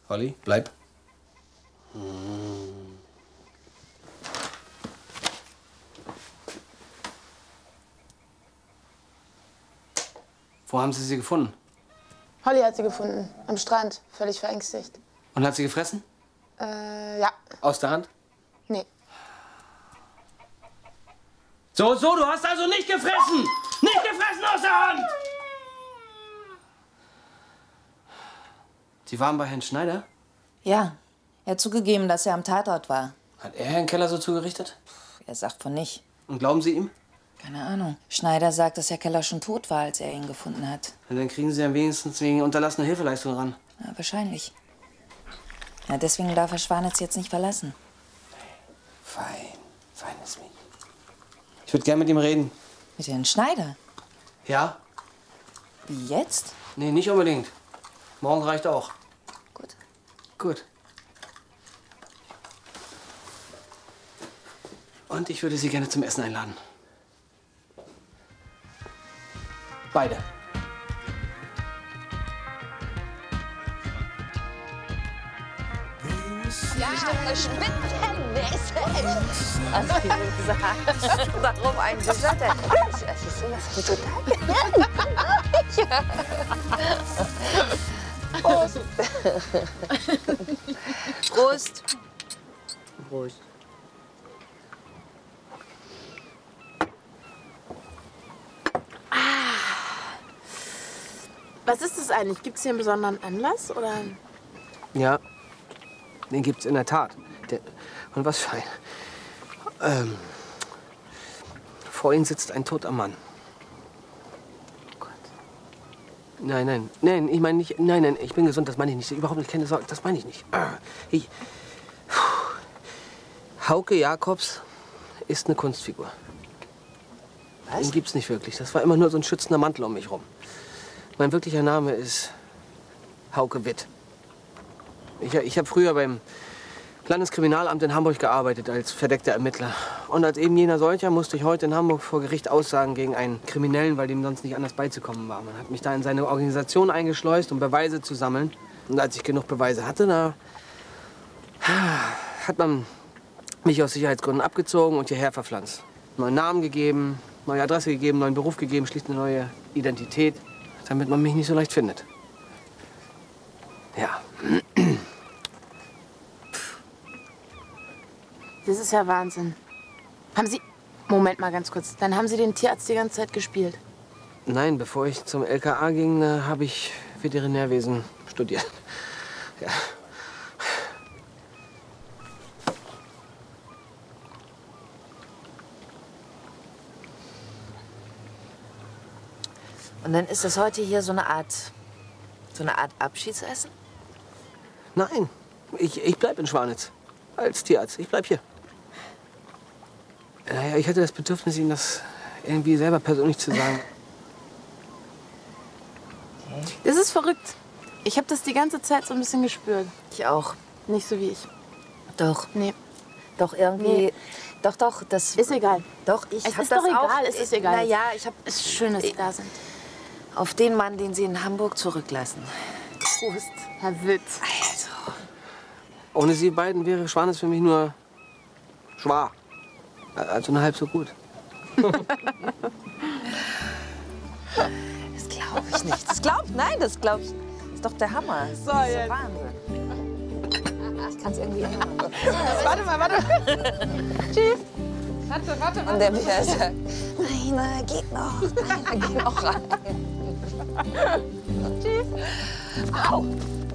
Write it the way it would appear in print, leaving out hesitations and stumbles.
Holly, bleib. Wo haben Sie sie gefunden? Holly hat sie gefunden. Am Strand. Völlig verängstigt. Und hat sie gefressen? Ja. Aus der Hand? Nee. So, du hast also nicht gefressen! Nicht gefressen aus der Hand! Sie waren bei Herrn Schneider? Ja. Er hat zugegeben, dass er am Tatort war. Hat er Herrn Keller so zugerichtet? Er sagt von nicht. Und glauben Sie ihm? Keine Ahnung. Schneider sagt, dass Herr Keller schon tot war, als er ihn gefunden hat. Und dann kriegen Sie am wenigstens wegen unterlassener Hilfeleistung ran. Ja, wahrscheinlich. Ja, deswegen darf Herr Schwanitz jetzt nicht verlassen. Feines Mädchen. Ich würde gerne mit ihm reden. Mit Herrn Schneider? Ja? Wie jetzt? Nee, nicht unbedingt. Morgen reicht auch. Gut. Gut. Und ich würde Sie gerne zum Essen einladen. Beide. Ja, eine Spitzennäse. Was die gesagt. Warum ein Geschotter? Das ist sowas total. Prost. Prost. Prost. Was ist das eigentlich? Gibt es hier einen besonderen Anlass, oder? Ja, den gibt's in der Tat. Und was für ein. Vor Ihnen sitzt ein toter Mann. Oh Gott. Nein, ich meine nicht. Nein, ich bin gesund, das meine ich nicht. Überhaupt nicht, keine Sorge, das meine ich nicht. Hauke Jacobs ist eine Kunstfigur. Was? Den gibt's nicht wirklich. Das war immer nur so ein schützender Mantel um mich rum. Mein wirklicher Name ist Hauke Witt. Ich habe früher beim Landeskriminalamt in Hamburg gearbeitet als verdeckter Ermittler. Und als eben jener solcher musste ich heute in Hamburg vor Gericht aussagen gegen einen Kriminellen, weil dem sonst nicht anders beizukommen war. Man hat mich da in seine Organisation eingeschleust, um Beweise zu sammeln. Und als ich genug Beweise hatte, da hat man mich aus Sicherheitsgründen abgezogen und hierher verpflanzt. Neuen Namen gegeben, neue Adresse gegeben, neuen Beruf gegeben, schließlich eine neue Identität, damit man mich nicht so leicht findet. Ja. Das ist ja Wahnsinn. Haben Sie... Moment mal ganz kurz. Dann haben Sie den Tierarzt die ganze Zeit gespielt? Nein, bevor ich zum LKA ging, habe ich Veterinärwesen studiert. Ja. Und dann ist das heute hier so eine Art Abschiedsessen? Nein, ich bleib in Schwanitz. Als Tierarzt. Ich bleib hier. Naja, ich hatte das Bedürfnis, Ihnen das irgendwie selber persönlich zu sagen. Okay. Das ist verrückt. Ich habe das die ganze Zeit so ein bisschen gespürt. Ich auch. Nicht so wie ich. Doch. Nee. Doch, irgendwie. Nee. Doch, das... Ist egal. Doch, ich Es hab ist das doch egal, auch. es ist egal. Naja, ich hab... Es ist schön, dass Sie da sind. Auf den Mann, den Sie in Hamburg zurücklassen. Prost, Herr Witt. Also. Ohne Sie beiden wäre Schwanitz für mich nur Schwa. Also nur halb so gut. Das glaube ich nicht. Das glaube ich nicht. Das ist doch der Hammer. So, das ist jetzt. Wahnsinn. Ich kann es irgendwie nicht machen. Warte mal. Tschüss. Warte. Und der Michael sagt, nein, geht noch. Nein, geht noch rein. Tschüss. Au.